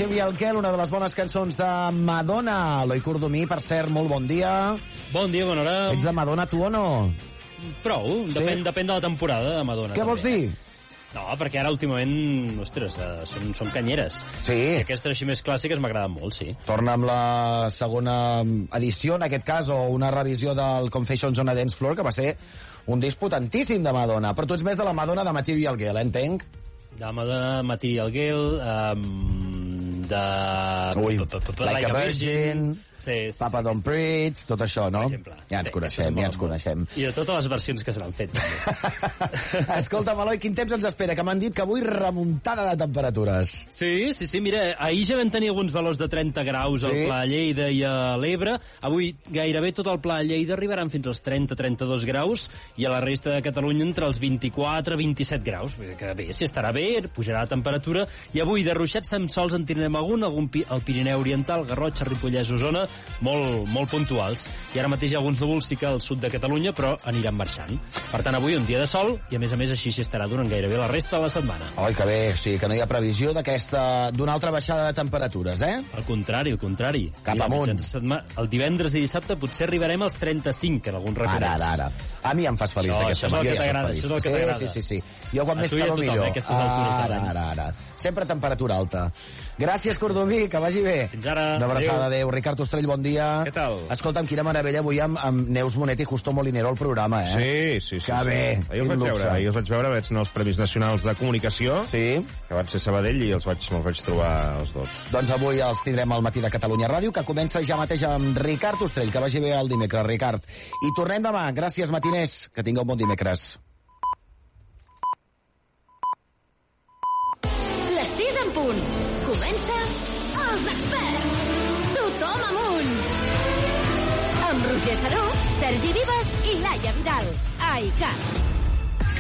Material Girl, una de les bones cançons de Madonna. Eloi Cordomí, per cert, molt bon dia. Bon dia, bona hora. Ets de Madonna, tu o no? Prou, depèn de la temporada de Madonna. Què vols dir? No, perquè ara últimament, ostres, són canyeres. Sí. I aquestes així més clàssiques m'agraden molt, sí. Torna amb la segona edició, en aquest cas, o una revisió del Confessions on a Dance Floor, que va ser un disc potentíssim de Madonna. Però tu ets més de la Madonna de Material Girl, entenc? De Madonna, Material Girl, de... Like a Virgin... Sí, Papa Don't Preach, tot això, no? Ja ens coneixem. I de totes les versions que se n'han fet. Escolta, Eloi, quin temps ens espera? Que m'han dit que avui remuntada de temperatures. Sí, mira, ahir ja vam tenir alguns valors de 30 graus al Pla Lleida i a l'Ebre. Avui gairebé tot el Pla Lleida arribaran fins als 30-32 graus i a la resta de Catalunya entre els 24-27 graus. Que bé, si estarà bé, pujarà la temperatura. I avui de ruixats amb sols en tindrem algun al Pirineu Oriental, Garrotxa, Ripollès, Osona, molt puntuals. I ara mateix hi ha alguns núvols sí que al sud de Catalunya, però aniran marxant. Per tant, avui un dia de sol i a més així estarà durant gairebé la resta de la setmana. Oi, que bé, sí, que no hi ha previsió d'una altra baixada de temperatures, eh? Al contrari. Cap amunt. El divendres i dissabte potser arribarem als 35 en alguns records. Ara. A mi em fas feliç d'aquesta manera. Això és el que t'agrada. Sí. Jo quan més calor millor. Ara. Sempre temperatura alta. Gràcies, Cordomí, que vagi bé. Fins ara. Una abraçada, adéu. Ricard Ostrell, bon dia. Què tal? Escolta'm, quina meravella avui amb Neus Monet i Justo Molinero al programa, eh? Sí. Que bé. Ahir els vaig veure, vaig anar als Premis Nacionals de Comunicació, que van ser Sabadell, i me'ls vaig trobar els dos. Doncs avui els tindrem al Matí de Catalunya Ràdio, que comença ja mateix amb Ricard Ostrell, que vagi bé el dimecres, Ricard. I tornem demà. Gràcies, matiners. Que tingueu un bon dimecres. Les 6 en punt. Comença Els Experts. Tothom amunt. Amb Roger Saró, Sergi Vives i Laia Vidal. A ICAT.